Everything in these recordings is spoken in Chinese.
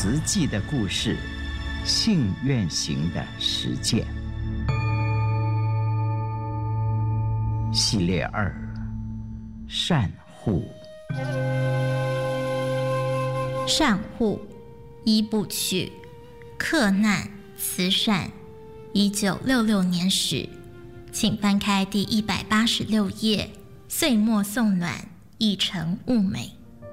慈济的故事，信愿行的实践系列2：善护。 善护1部曲，克难慈善，1966年始，请翻开第186页，岁末送暖，一城物美。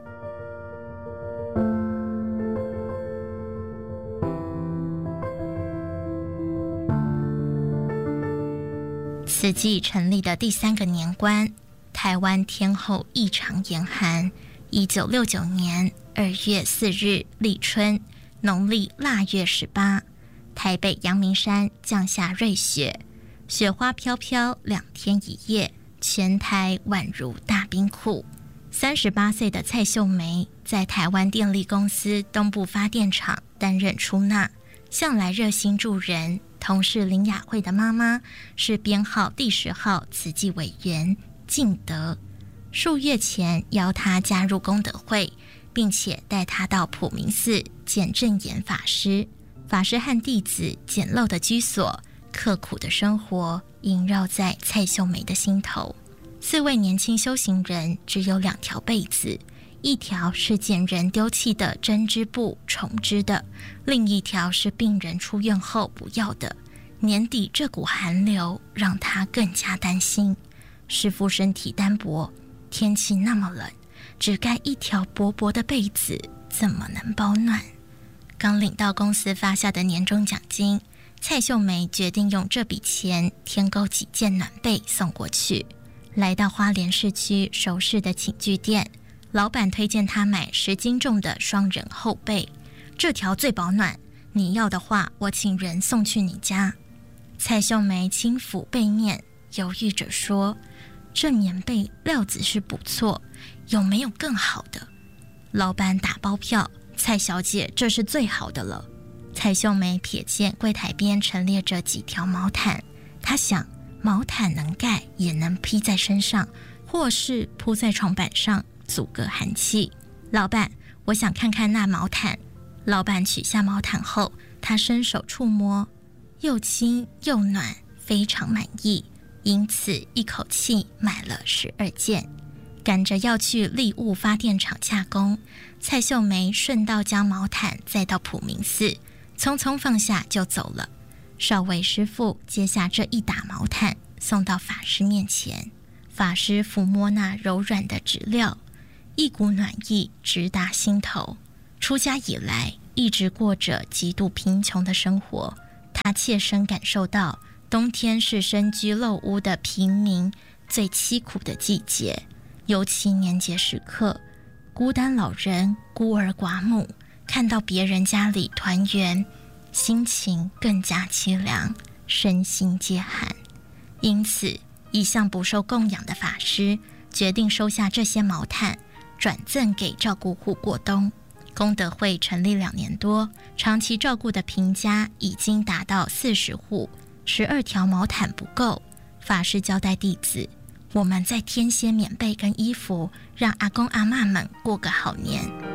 慈济成立的第3个年关，台湾天候异常严寒。1969年2月4日立春，农历腊月18，台北阳明山降下瑞雪，雪花飘飘2天1夜，全台宛如大冰库。38岁的蔡秀梅在台湾电力公司东部发电厂担任出纳，向来热心助人。同事林雅慧的妈妈是编号第10号慈济委员敬德，数月前邀她加入功德会，并且带她到普明寺见正言法师。法师和弟子简陋的居所，刻苦的生活萦绕在蔡秀梅的心头。4位年轻修行人只有2条被子，一条是捡人丢弃的针织布重织的，另一条是病人出院后不要的。年底这股寒流让他更加担心，师父身体单薄，天气那么冷，只盖一条薄薄的被子怎么能保暖？刚领到公司发下的年终奖金，蔡秀梅决定用这笔钱添购几件暖被送过去。来到花莲市区熟识的寝具店，老板推荐他买10斤重的双人厚被，这条最保暖，你要的话我请人送去你家。蔡秀梅轻抚被面，犹豫着说，这棉被料子是不错，有没有更好的？老板打包票，蔡小姐这是最好的了。蔡秀梅瞥见柜台边陈列着几条毛毯，她想毛毯能盖也能披在身上，或是铺在床板上阻隔寒气。老板，我想看看那毛毯。老板取下毛毯后，他伸手触摸，又轻又暖，非常满意，因此一口气买了12件。赶着要去利物发电厂洽工，蔡秀梅顺道将毛毯载到普明寺，匆匆放下就走了。少伟师父接下这一打毛毯，送到法师面前。法师抚摸那柔软的质料，一股暖意直达心头。出家以来，一直过着极度贫穷的生活，他切身感受到冬天是身居陋屋的平民最凄苦的季节，尤其年节时刻，孤单老人、孤儿寡母看到别人家里团圆，心情更加凄凉，身心皆寒。因此一向不受供养的法师决定收下这些毛毯，转赠给照顾户过冬。功德会成立2年多，长期照顾的平家已经达到40户，12条毛毯不够。法师交代弟子，我们再添些棉被跟衣服，让阿公阿嬷们过个好年。